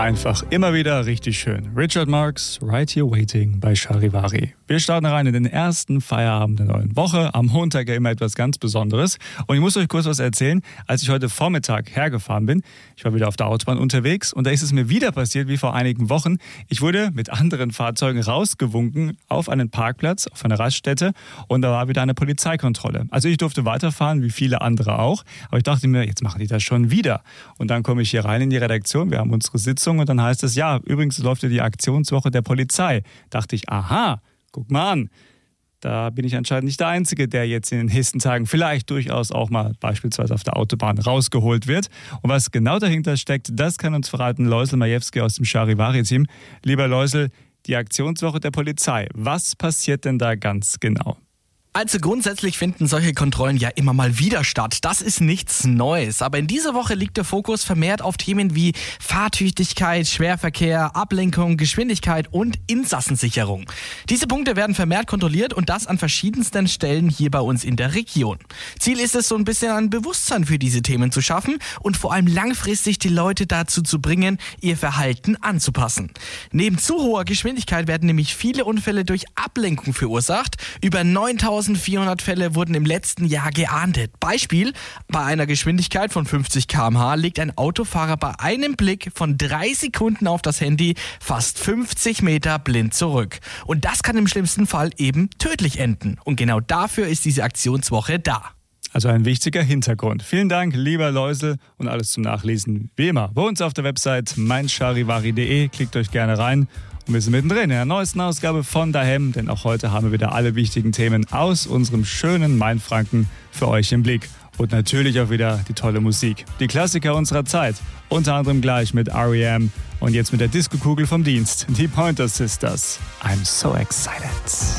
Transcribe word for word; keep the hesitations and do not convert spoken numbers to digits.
einfach immer wieder richtig schön. Richard Marx, Right Here Waiting bei Charivari. Wir starten rein in den ersten Feierabend der neuen Woche. Am Montag ja immer etwas ganz Besonderes. Und ich muss euch kurz was erzählen. Als ich heute Vormittag hergefahren bin, ich war wieder auf der Autobahn unterwegs und da ist es mir wieder passiert wie vor einigen Wochen. Ich wurde mit anderen Fahrzeugen rausgewunken auf einen Parkplatz, auf eine Raststätte und da war wieder eine Polizeikontrolle. Also ich durfte weiterfahren, wie viele andere auch. Aber ich dachte mir, jetzt machen die das schon wieder. Und dann komme ich hier rein in die Redaktion, wir haben unsere Sitzung und dann heißt es, ja, übrigens läuft ja die Aktionswoche der Polizei. Dachte ich, aha, guck mal an. Da bin ich anscheinend nicht der Einzige, der jetzt in den nächsten Tagen vielleicht durchaus auch mal beispielsweise auf der Autobahn rausgeholt wird. Und was genau dahinter steckt, das kann uns verraten Loisel Majewski aus dem Charivari-Team. Lieber Loisel, die Aktionswoche der Polizei, was passiert denn da ganz genau? Also grundsätzlich finden solche Kontrollen ja immer mal wieder statt. Das ist nichts Neues. Aber in dieser Woche liegt der Fokus vermehrt auf Themen wie Fahrtüchtigkeit, Schwerverkehr, Ablenkung, Geschwindigkeit und Insassensicherung. Diese Punkte werden vermehrt kontrolliert und das an verschiedensten Stellen hier bei uns in der Region. Ziel ist es, so ein bisschen ein Bewusstsein für diese Themen zu schaffen und vor allem langfristig die Leute dazu zu bringen, ihr Verhalten anzupassen. Neben zu hoher Geschwindigkeit werden nämlich viele Unfälle durch Ablenkung verursacht. Über neuntausendvierhundert Fälle wurden im letzten Jahr geahndet. Beispiel: Bei einer Geschwindigkeit von fünfzig Kilometer pro Stunde legt ein Autofahrer bei einem Blick von drei Sekunden auf das Handy fast fünfzig Meter blind zurück. Und das kann im schlimmsten Fall eben tödlich enden. Und genau dafür ist diese Aktionswoche da. Also ein wichtiger Hintergrund. Vielen Dank, lieber Loisel, und alles zum Nachlesen wie immer bei uns auf der Website mein charivari punkt de. Klickt euch gerne rein. Und wir sind mittendrin in der neuesten Ausgabe von Daheim, denn auch heute haben wir wieder alle wichtigen Themen aus unserem schönen Mainfranken für euch im Blick. Und natürlich auch wieder die tolle Musik. Die Klassiker unserer Zeit. Unter anderem gleich mit R E M und jetzt mit der Disco-Kugel vom Dienst. Die Pointer Sisters. I'm so excited.